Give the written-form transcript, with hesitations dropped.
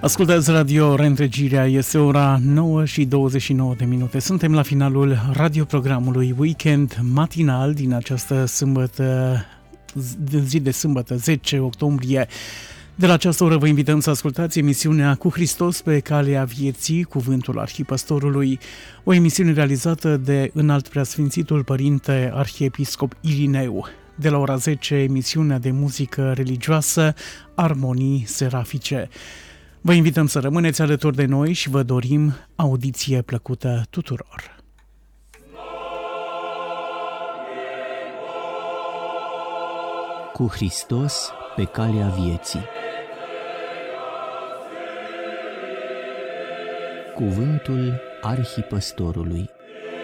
Ascultați Radio Reîntregirea, este ora 9 și 29 de minute. Suntem la finalul radioprogramului Weekend matinal din această sâmbătă, zi de sâmbătă, 10 octombrie. De la această oră vă invităm să ascultați emisiunea Cu Hristos pe calea vieții, Cuvântul Arhipăstorului, o emisiune realizată de Înalt Preasfințitul Părinte Arhiepiscop Irineu. De la ora 10, emisiunea de muzică religioasă, Armonii Serafice. Vă invităm să rămâneți alături de noi și vă dorim audiție plăcută tuturor. Cu Hristos pe calea vieții. Cuvântul Arhipăstorului.